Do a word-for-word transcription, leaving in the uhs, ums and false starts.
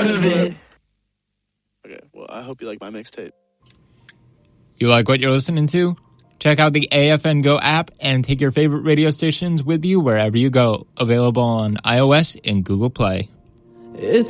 part of it. Okay, well, I hope you like my mixtape. You like what you're listening to? Check out the A F N Go app and take your favorite radio stations with you wherever you go. Available on iOS and Google Play. It's